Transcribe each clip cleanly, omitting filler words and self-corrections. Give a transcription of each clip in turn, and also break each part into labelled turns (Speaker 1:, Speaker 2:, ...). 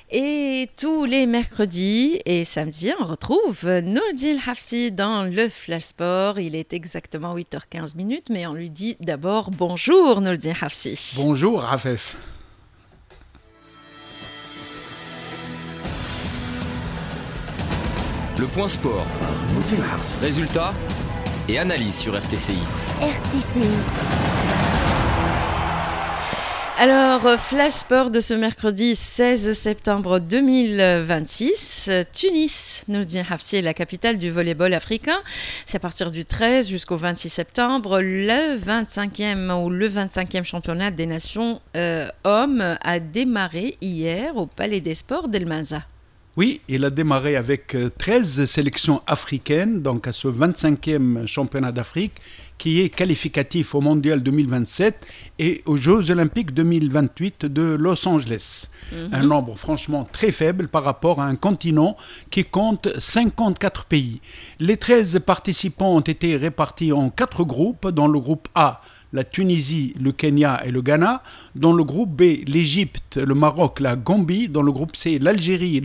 Speaker 1: Et tous les mercredis et samedis, on retrouve Nourdine Hafsi dans le Flash Sport. Il est exactement 8h15, mais on lui dit d'abord bonjour Nourdine Hafsi.
Speaker 2: Bonjour Rafef.
Speaker 3: Le point sport. Résultats et analyse sur RTCI.
Speaker 4: RTCI.
Speaker 1: Alors, Flash Sport de ce mercredi 16 septembre 2026. Tunis, Nourdine Hafsi est la capitale du volleyball africain. C'est à partir du 13 jusqu'au 26 septembre. Le 25e championnat des nations hommes a démarré hier au Palais des Sports d'El Maza.
Speaker 2: Oui, il a démarré avec 13 sélections africaines, donc à ce 25e championnat d'Afrique, qui est qualificatif au Mondial 2027 et aux Jeux Olympiques 2028 de Los Angeles. Un nombre franchement très faible par rapport à un continent qui compte 54 pays. Les 13 participants ont été répartis en 4 groupes. Dans le groupe A, la Tunisie, le Kenya et le Ghana. Dans le groupe B, l'Égypte, le Maroc, la Gambie. Dans le groupe C, l'Algérie,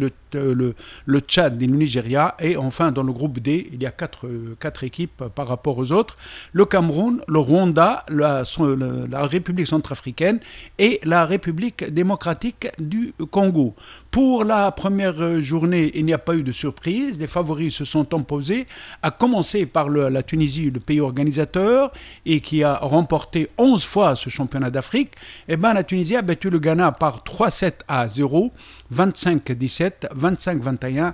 Speaker 2: le Tchad et le Nigeria. Et enfin, dans le groupe D, il y a quatre équipes par rapport aux autres. Le Cameroun, le Rwanda, la République centrafricaine et la République démocratique du Congo. Pour la première journée, il n'y a pas eu de surprise. Les favoris se sont imposés, à commencer par la Tunisie, le pays organisateur, et qui a remporté 11 fois ce championnat d'Afrique. La Tunisie a battu le Ghana par 3-7-0, 25-17, 25-21,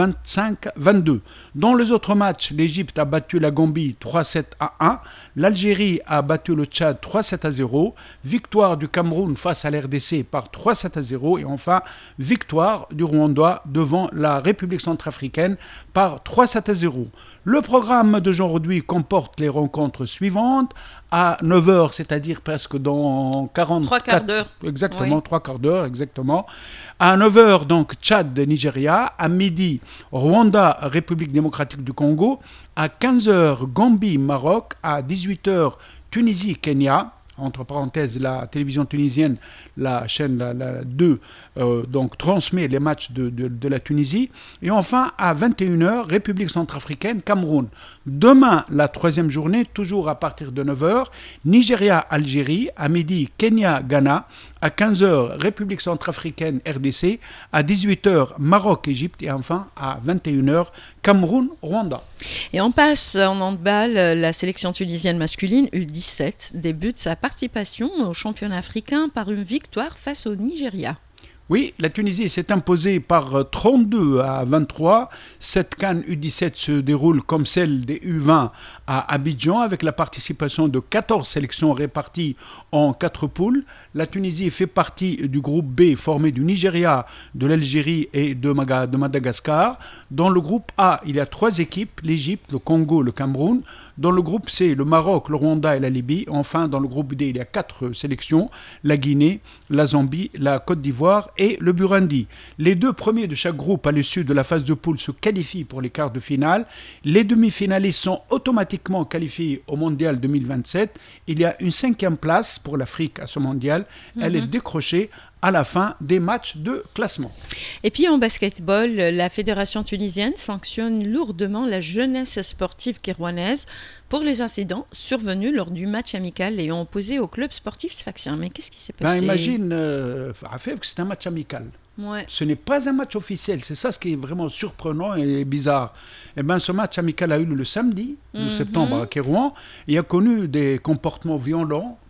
Speaker 2: 25-22. Dans les autres matchs, l'Égypte a battu la Gambie 3-7-1, l'Algérie a battu le Tchad 3-7-0, victoire du Cameroun face à l'RDC par 3-7-0 et enfin victoire du Rwanda devant la République centrafricaine par 3-7-0. Le programme d'aujourd'hui comporte les rencontres suivantes à 9h, c'est-à-dire presque dans 40...
Speaker 1: 3 quarts d'heure.
Speaker 2: Exactement,
Speaker 1: oui.
Speaker 2: 3 quarts d'heure, exactement. À 9h, donc, Tchad, Nigeria. À midi, Rwanda, République démocratique du Congo. À 15h, Gambie, Maroc. À 18h, Tunisie, Kenya. Entre parenthèses, la télévision tunisienne, la chaîne la 2, donc transmet les matchs de la Tunisie. Et enfin, à 21h, République centrafricaine, Cameroun. Demain, la troisième journée, toujours à partir de 9h, Nigeria, Algérie. À midi, Kenya, Ghana. À 15h, République centrafricaine, RDC. À 18h, Maroc, Égypte. Et enfin, à 21h, Cameroun, Rwanda.
Speaker 1: Et on passe en handball, la sélection tunisienne masculine U17 débute sa participation au championnat africain par une victoire face au Nigeria.
Speaker 2: Oui, la Tunisie s'est imposée par 32-23. Cette CAN U17 se déroule comme celle des U20 à Abidjan avec la participation de 14 sélections réparties en 4 poules. La Tunisie fait partie du groupe B formé du Nigeria, de l'Algérie et de Madagascar. Dans le groupe A, il y a 3 équipes, l'Égypte, le Congo, le Cameroun. Dans le groupe C, le Maroc, le Rwanda et la Libye. Enfin, dans le groupe D, il y a 4 sélections, la Guinée, la Zambie, la Côte d'Ivoire et le Burundi. Les 2 premiers de chaque groupe à l'issue de la phase de poule se qualifient pour les quarts de finale. Les demi-finalistes sont automatiquement qualifiés au Mondial 2027. Il y a une 5e place pour l'Afrique à ce Mondial. Elle est décrochée à la fin des matchs de classement.
Speaker 1: Et puis en basketball, la fédération tunisienne sanctionne lourdement la jeunesse sportive kérouanaise pour les incidents survenus lors du match amical ayant opposé au club sportif sfaxien. Mais qu'est-ce qui s'est passé?
Speaker 2: Imagine, Rafef, que c'est un match amical.
Speaker 1: Ouais.
Speaker 2: Ce n'est pas un match officiel, c'est ça ce qui est vraiment surprenant et bizarre. Ce match amical a eu lieu le samedi, le septembre à Kérouan, et a connu des comportements violents